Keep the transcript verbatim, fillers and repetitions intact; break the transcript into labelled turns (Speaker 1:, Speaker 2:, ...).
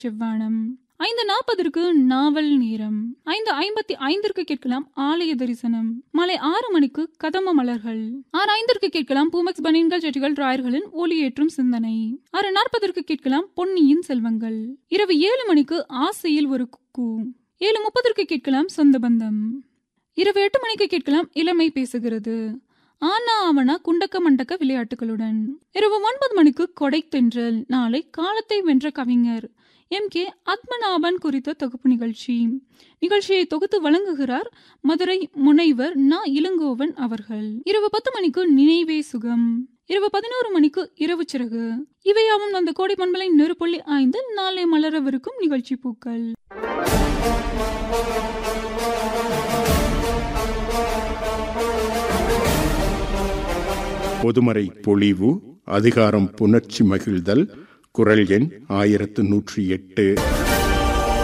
Speaker 1: செவ்வானம். ஐந்து நாற்பதற்கு நாவல் நேரம். ஐந்து ஐம்பத்தி ஐந்திற்கு கேட்கலாம் ஆலய தரிசனம். மாலை ஆறு மணிக்கு கதம்ப மலர்கள். ஆறு ஐந்திற்கு கேட்கலாம் பூமெக்ஸ் பனியன்கள் ஜெட்டிகள் ராயர்களின் ஒளியேற்றும் சிந்தனை. ஆறு நாற்பதற்கு கேட்கலாம் பொன்னியின் செல்வங்கள். இரவு ஏழு மணிக்கு ஆசையில் ஒரு குக்கு. ஏழு முப்பதற்கு கேட்கலாம் சொந்த பந்தம். இரவு எட்டு மணிக்கு கேட்கலாம் இளமை பேசுகிறது. ஆனா அவனா குண்டக்க மண்டக்க விளையாட்டுகளுடன். இரவு ஒன்பது மணிக்கு கொடை தென்றல். நாளை காலத்தை வென்ற கவிஞர் எம் கே அத்மநாபன் குறித்த தொகுப்பு நிகழ்ச்சி. நிகழ்ச்சியை தொகுத்து வழங்குகிறார் மதுரை முனைவர் நா இளங்கோவன் அவர்கள். இரவு பத்து மணிக்கு நினைவே சுகம். இரவு பதினோரு மணிக்கு இரவு சிறகு. இவையாவும் அந்த கோடை பண்பலை நெருப்புள்ளி ஐந்து நாளை மலரவிருக்கும் நிகழ்ச்சி பூக்கள்.
Speaker 2: பொதுமறை பொழிவு அதிகாரம் புணர்ச்சி மகிழ்தல். குரல் எண் ஆயிரத்து நூற்றி எட்டு.